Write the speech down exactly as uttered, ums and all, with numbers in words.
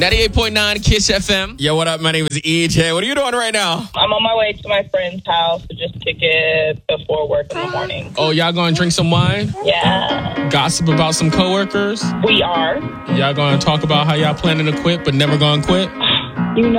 ninety-eight point nine Kiss F M. Yo, what up? My name is E J. What are you doing right now? I'm on my way to my friend's house to just kick it before work in the morning. Oh, y'all gonna drink some wine? Yeah. Gossip about some coworkers? We are. Y'all gonna talk about how y'all planning to quit but never gonna quit? You know